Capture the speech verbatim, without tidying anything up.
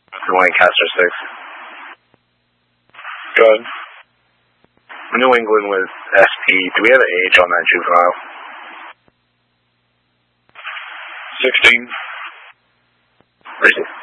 Lancaster six. Good. New England with S P. Do we have an age on that juvenile? sixteen. Where is it?